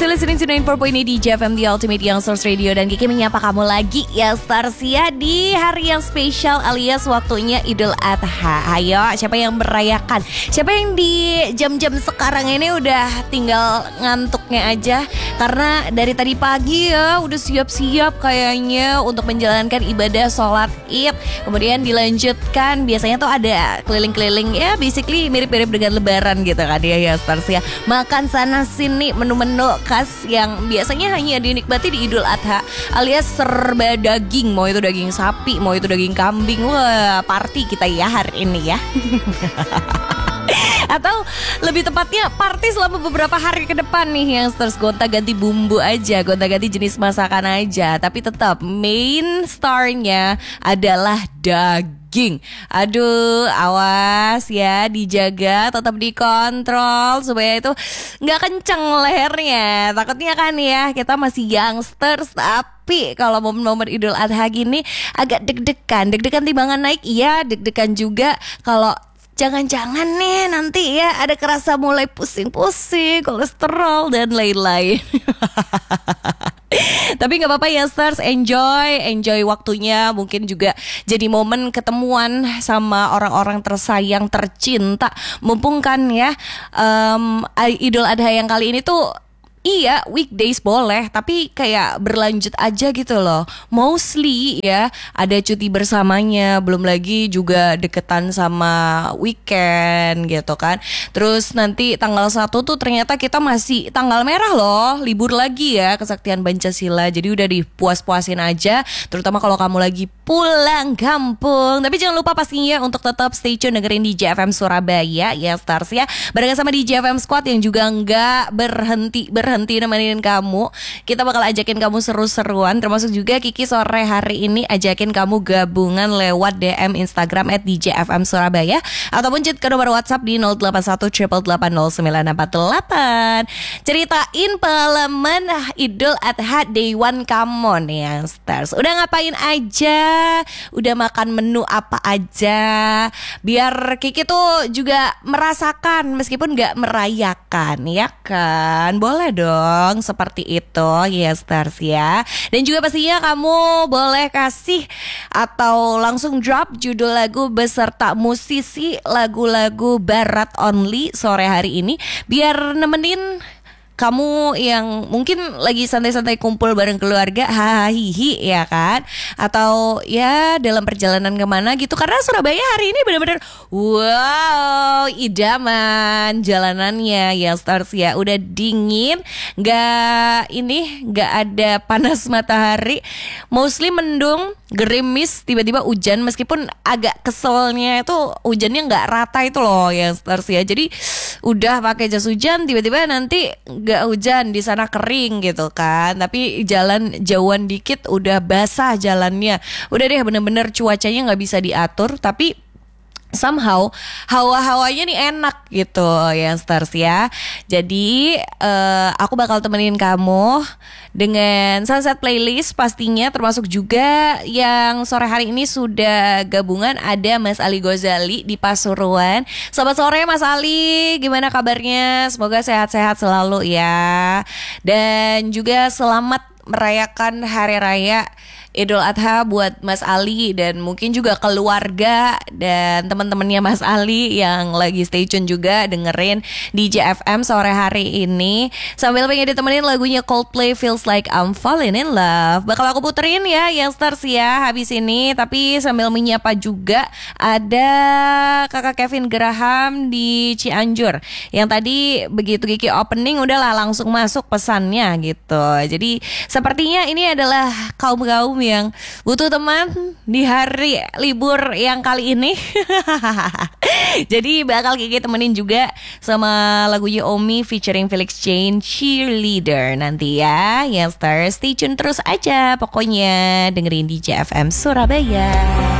still listening to 94.8 di JFM The Ultimate Youngsters Radio. Dan Kiki menyapa kamu lagi ya Stars ya, di hari yang spesial alias waktunya Idul Adha. Ayo, siapa yang merayakan? Siapa yang di jam-jam sekarang ini udah tinggal ngantuknya aja? Karena dari tadi pagi ya udah siap-siap kayaknya untuk menjalankan ibadah sholat Id. Kemudian dilanjutkan, biasanya tuh ada keliling-keliling ya, basically mirip-mirip dengan lebaran gitu kan ya Stars ya. Makan sana sini menu-menu khas yang biasanya hanya dinikmati di Idul Adha, alias serba daging. Mau itu daging sapi, mau itu daging kambing. Wah, party kita ya hari ini ya. Atau lebih tepatnya party selama beberapa hari ke depan nih, yang terus gonta-ganti bumbu aja, gonta-ganti jenis masakan aja, tapi tetap main starnya adalah daging. Aduh, awas ya, dijaga, tetap dikontrol supaya itu nggak kenceng lehernya. Takutnya kan ya, kita masih youngsters tapi kalau momen-momen Idul Adha gini agak deg-degan timbangan naik, iya deg-degan juga kalau jangan-jangan nih nanti ya ada kerasa mulai pusing-pusing, kolesterol dan lain-lain. Tapi gak apa-apa ya Stars, enjoy waktunya. Mungkin juga jadi momen ketemuan sama orang-orang tersayang, tercinta. Mumpung kan ya Idul Adha yang kali ini tuh iya, weekdays boleh, tapi kayak berlanjut aja gitu loh. Mostly ya, ada cuti bersamanya, belum lagi juga deketan sama weekend gitu kan. Terus nanti tanggal 1 tuh ternyata kita masih tanggal merah loh, libur lagi ya, Kesaktian Pancasila. Jadi udah dipuas-puasin aja, terutama kalau kamu lagi pulang kampung. Tapi jangan lupa pastinya untuk tetap stay tune dengerin di JFM Surabaya ya Stars ya. Barengan sama di JFM Squad yang juga nggak berhenti nemenin kamu. Kita bakal ajakin kamu seru-seruan, termasuk juga Kiki sore hari ini ajakin kamu gabungan lewat DM Instagram @DJFM Surabaya ataupun chat ke nomor WhatsApp di 081880948. Ceritain pengalaman Idul Adha Day One kamu nih yang Stars. Udah ngapain aja? Udah makan menu apa aja? Biar Kiki tuh juga merasakan meskipun gak merayakan, ya kan? Boleh dong seperti itu ya Stars ya. Dan juga pastinya kamu boleh kasih atau langsung drop judul lagu beserta musisi lagu-lagu barat only sore hari ini, biar nemenin kamu yang mungkin lagi santai-santai kumpul bareng keluarga, hahihi ya kan, atau ya dalam perjalanan kemana gitu. Karena Surabaya hari ini benar-benar wow, idaman jalanannya ya Stars ya. Udah dingin, nggak ada panas matahari, mostly mendung, gerimis, tiba-tiba hujan. Meskipun agak keselnya itu hujannya nggak rata itu loh ya Stars ya. Jadi udah pakai jas hujan, tiba-tiba nanti nggak hujan, di sana kering gitu kan. Tapi jalan jauhan dikit udah basah jalannya. Udah deh, bener-bener cuacanya nggak bisa diatur, tapi somehow hawa-hawanya nih enak gitu ya Stars ya. Jadi aku bakal temenin kamu dengan sunset playlist pastinya, termasuk juga yang sore hari ini sudah gabungan ada Mas Ali Ghazali di Pasuruan. Selamat sore Mas Ali, gimana kabarnya? Semoga sehat-sehat selalu ya. Dan juga selamat merayakan Hari Raya Idul Adha buat Mas Ali dan mungkin juga keluarga dan teman-temannya Mas Ali yang lagi stay tune juga dengerin di JFM sore hari ini. Sambil pengen ditemenin lagunya Coldplay Feels Like I'm Falling in Love. Bakal aku puterin ya yang Stars ya habis ini. Tapi sambil menyapa juga ada kakak Kevin Graham di Cianjur, yang tadi begitu Kiki opening udahlah langsung masuk pesannya gitu. Jadi sepertinya ini adalah kaum-kaum yang butuh teman di hari libur yang kali ini. Jadi bakal Kiki temenin juga sama lagunya Omi featuring Felix Jane, Cheerleader nanti ya. Yang Stars, stay tune terus aja pokoknya dengerin di JFM Surabaya.